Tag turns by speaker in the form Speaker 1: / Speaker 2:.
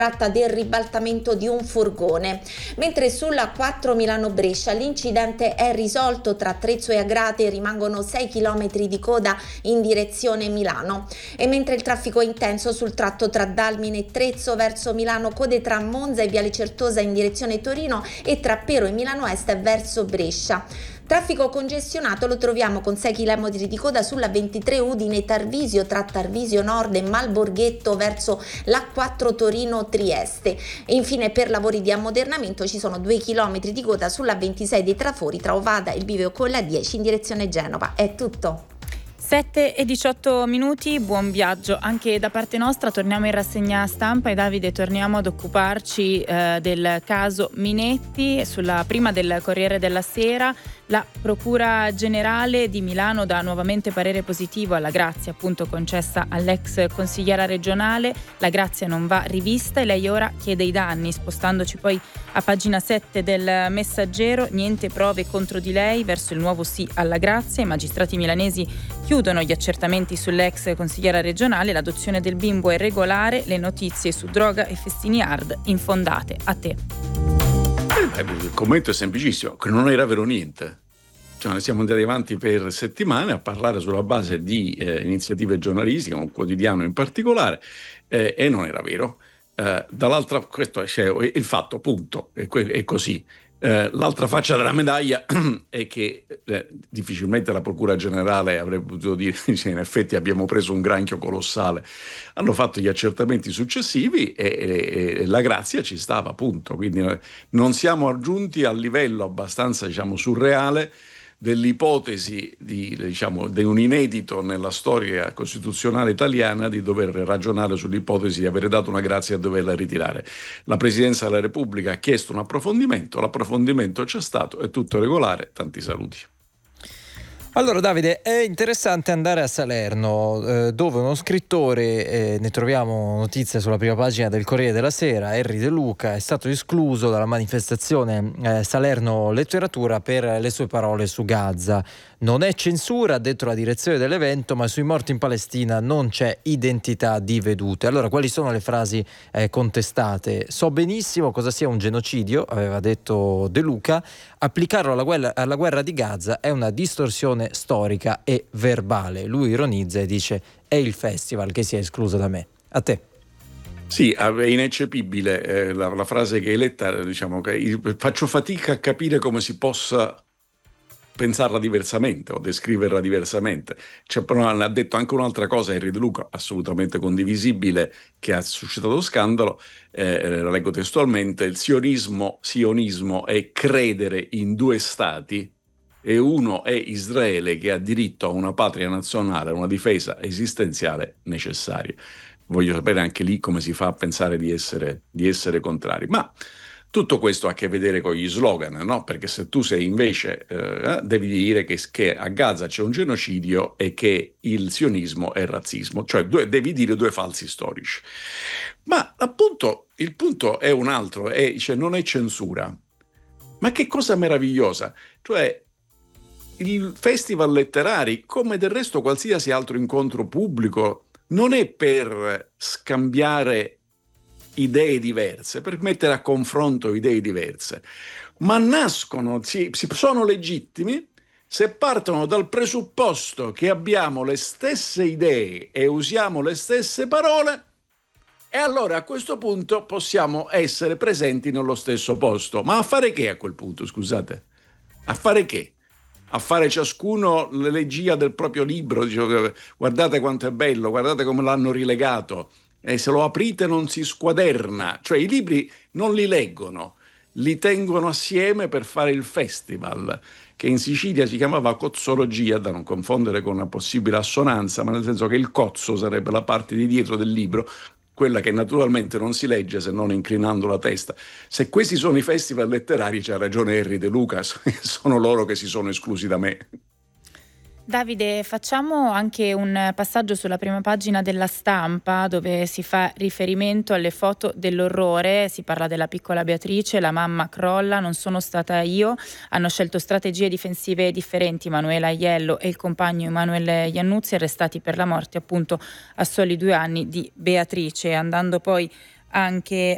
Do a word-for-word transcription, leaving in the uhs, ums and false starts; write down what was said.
Speaker 1: tratta del ribaltamento di un furgone, mentre sulla quattro Milano-Brescia l'incidente è risolto. Tra Trezzo e Agrate rimangono sei chilometri di coda in direzione Milano, e mentre il traffico è intenso sul tratto tra Dalmine e Trezzo verso Milano, code tra Monza e Viale Certosa in direzione Torino e tra Pero e Milano Est verso Brescia. Traffico congestionato lo troviamo con sei chilometri di coda sulla ventitré Udine-Tarvisio tra Tarvisio Nord e Malborghetto verso l'A quattro Torino-Trieste. E infine per lavori di ammodernamento ci sono due chilometri di coda sulla ventisei dei Trafori tra Ovada e il Bivio con la dieci in direzione Genova. È tutto.
Speaker 2: sette e diciotto minuti, buon viaggio anche da parte nostra. Torniamo in rassegna stampa e Davide torniamo ad occuparci eh, del caso Minetti. Sulla prima del Corriere della Sera la Procura Generale di Milano dà nuovamente parere positivo alla grazia appunto concessa all'ex consigliera regionale. La grazia non va rivista e lei ora chiede i danni. Spostandoci poi a pagina sette del Messaggero, niente prove contro di lei, verso il nuovo sì alla grazia. I magistrati milanesi chiudono gli accertamenti sull'ex consigliera regionale, l'adozione del bimbo è regolare, le notizie su droga e festini hard infondate. A te.
Speaker 3: Il commento è semplicissimo, che non era vero niente. Cioè, siamo andati avanti per settimane a parlare sulla base di eh, iniziative giornalistiche, un quotidiano in particolare, eh, e non era vero. Eh, dall'altra, questo è cioè, il fatto, punto, è, è così. Eh, l'altra faccia della medaglia è che eh, difficilmente la Procura Generale avrebbe potuto dire cioè, in effetti abbiamo preso un granchio colossale. Hanno fatto gli accertamenti successivi e, e, e la grazia ci stava, appunto. Quindi eh, non siamo giunti al livello abbastanza, diciamo, surreale dell'ipotesi di, diciamo, di un inedito nella storia costituzionale italiana di dover ragionare sull'ipotesi di avere dato una grazia e doverla ritirare. La Presidenza della Repubblica ha chiesto un approfondimento, l'approfondimento c'è stato, è tutto regolare, tanti saluti.
Speaker 4: Allora Davide, è interessante andare a Salerno, eh, dove uno scrittore, eh, ne troviamo notizie sulla prima pagina del Corriere della Sera, Henry De Luca, è stato escluso dalla manifestazione eh, Salerno Letteratura per le sue parole su Gaza. Non è censura, ha detto la direzione dell'evento, ma sui morti in Palestina non c'è identità di vedute. Allora, quali sono le frasi eh, contestate? So benissimo cosa sia un genocidio, aveva detto De Luca. Applicarlo alla guerra, alla guerra di Gaza è una distorsione storica e verbale. Lui ironizza e dice: è il festival che si è escluso da me. A te.
Speaker 3: Sì, è ineccepibile eh, la, la frase che hai letta, diciamo che io faccio fatica a capire come si possa pensarla diversamente o descriverla diversamente. Cioè, però ha detto anche un'altra cosa Henry De Luca, assolutamente condivisibile, che ha suscitato scandalo, eh, la leggo testualmente: il sionismo, sionismo è credere in due stati e uno è Israele che ha diritto a una patria nazionale, a una difesa esistenziale necessaria. Voglio sapere anche lì come si fa a pensare di essere, di essere contrari. Ma tutto questo ha a che vedere con gli slogan, no? Perché se tu sei invece, eh, devi dire che, che a Gaza c'è un genocidio e che il sionismo è razzismo, cioè due, devi dire due falsi storici. Ma appunto il punto è un altro, è, cioè, non è censura. Ma che cosa meravigliosa! Cioè, il festival letterari, come del resto qualsiasi altro incontro pubblico, non è per scambiare idee diverse, per mettere a confronto idee diverse, ma nascono, si, si sono legittimi se partono dal presupposto che abbiamo le stesse idee e usiamo le stesse parole, e allora a questo punto possiamo essere presenti nello stesso posto. Ma a fare che a quel punto, scusate? A fare che? A fare ciascuno l'elegia del proprio libro, dice, guardate quanto è bello, guardate come l'hanno rilegato, e se lo aprite non si squaderna, cioè i libri non li leggono, li tengono assieme per fare il festival, che in Sicilia si chiamava cozzologia, da non confondere con una possibile assonanza, ma nel senso che il cozzo sarebbe la parte di dietro del libro, quella che naturalmente non si legge se non inclinando la testa. Se questi sono i festival letterari, c'ha ragione Henry De Luca, sono loro che si sono esclusi da me.
Speaker 2: Davide, facciamo anche un passaggio sulla prima pagina della Stampa, dove si fa riferimento alle foto dell'orrore. Si parla della piccola Beatrice, la mamma crolla, non sono stata io. Hanno scelto strategie difensive differenti Manuela Aiello e il compagno Emanuele Iannuzzi, arrestati per la morte appunto a soli due anni di Beatrice. Andando poi anche